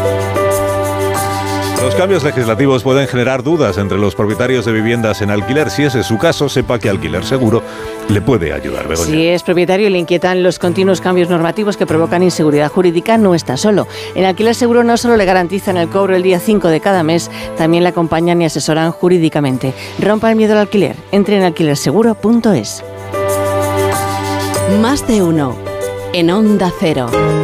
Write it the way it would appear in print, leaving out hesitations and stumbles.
Los cambios legislativos pueden generar dudas entre los propietarios de viviendas en alquiler. Si ese es su caso, sepa que Alquiler Seguro le puede ayudar. Begoña. Si es propietario y le inquietan los continuos cambios normativos que provocan inseguridad jurídica, no está solo. En Alquiler Seguro no solo le garantizan el cobro el día 5 de cada mes, también le acompañan y asesoran jurídicamente. Rompa el miedo al alquiler. Entre en alquilerseguro.es. Más de uno. En Onda Cero.